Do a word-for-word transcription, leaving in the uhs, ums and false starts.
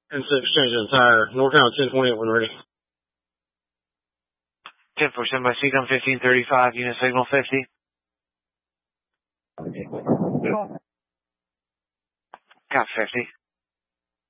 ten six, changing the tire. Northbound ten twenty-eight when ready. ten four, send by C C O M fifteen thirty-five, unit signal fifty. Got fifty.